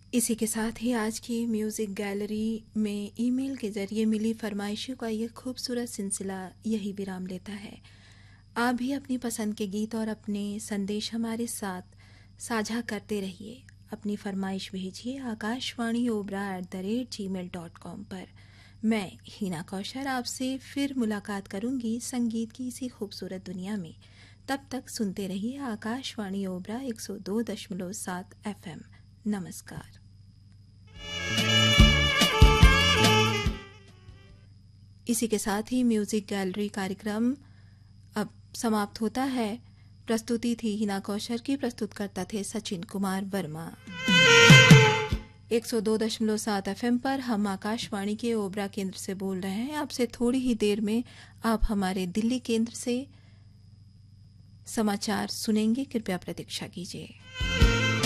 इसी के साथ ही आज की म्यूज़िक गैलरी में ईमेल के ज़रिए मिली फरमाइशों का यह खूबसूरत सिलसिला यही विराम लेता है। आप भी अपनी पसंद के गीत और अपने संदेश हमारे साथ साझा करते रहिए। अपनी फरमाइश भेजिए akashvani@gmail.com पर। मैं हीना कौशल आपसे फिर मुलाकात करूंगी संगीत की इसी खूबसूरत दुनिया में। तब तक सुनते रहिए आकाशवाणी ओबरा 102.7 FM। नमस्कार। इसी के साथ ही म्यूजिक गैलरी कार्यक्रम अब समाप्त होता है। प्रस्तुति थी हिना कौशल की, प्रस्तुतकर्ता थे सचिन कुमार वर्मा। 102.7 FM पर हम आकाशवाणी के ओबरा केंद्र से बोल रहे हैं। आपसे थोड़ी ही देर में आप हमारे दिल्ली केंद्र से समाचार सुनेंगे। कृपया प्रतीक्षा कीजिए।